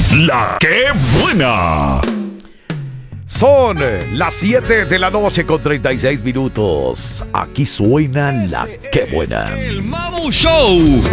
La que buena. Son las 7 de la noche con 36 minutos. Aquí suena la que buena. El Mamu Show.